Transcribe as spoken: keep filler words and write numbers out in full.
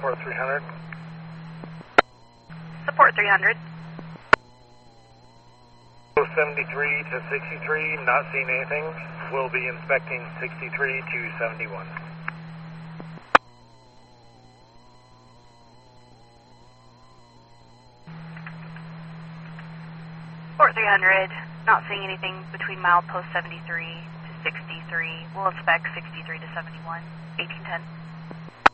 Support three hundred. Support three hundred. seventy-three to sixty-three, not seeing anything. We'll be inspecting sixty-three to seventy-one. Support three hundred, not seeing anything between milepost seventy-three to sixty-three. We'll inspect sixty-three to seventy-one. eighteen ten.